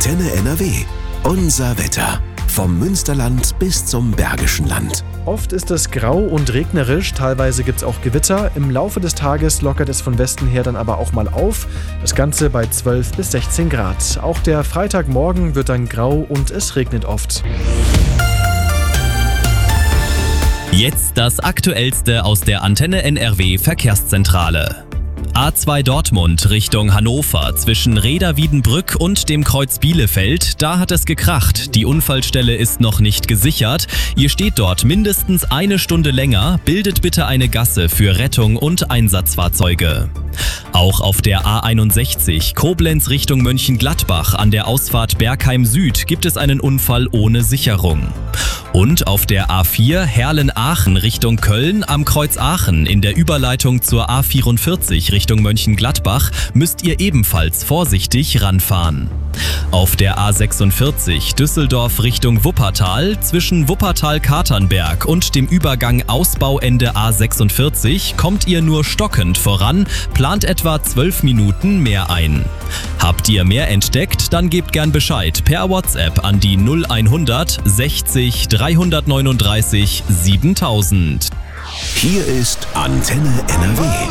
Antenne NRW. Unser Wetter. Vom Münsterland bis zum Bergischen Land. Oft ist es grau und regnerisch, teilweise gibt es auch Gewitter. Im Laufe des Tages lockert es von Westen her dann aber auch mal auf. Das Ganze bei 12 bis 16 Grad. Auch der Freitagmorgen wird dann grau und es regnet oft. Jetzt das Aktuellste aus der Antenne NRW Verkehrszentrale. A2 Dortmund Richtung Hannover zwischen Reda-Wiedenbrück und dem Kreuz Bielefeld, da hat es gekracht. Die Unfallstelle ist noch nicht gesichert. Ihr steht dort mindestens eine Stunde länger. Bildet bitte eine Gasse für Rettung und Einsatzfahrzeuge. Auch auf der A61 Koblenz Richtung Mönchengladbach an der Ausfahrt Bergheim Süd gibt es einen Unfall ohne Sicherung. Und auf der A4 Herlen-Aachen Richtung Köln am Kreuz Aachen in der Überleitung zur A44 Richtung Mönchengladbach müsst ihr ebenfalls vorsichtig ranfahren. Auf der A46 Düsseldorf Richtung Wuppertal zwischen Wuppertal-Katernberg und dem Übergang Ausbauende A46 kommt ihr nur stockend voran, plant etwa 12 Minuten mehr ein. Habt ihr mehr entdeckt, dann gebt gern Bescheid per WhatsApp an die 0100 60 339 7000. Hier ist Antenne NRW.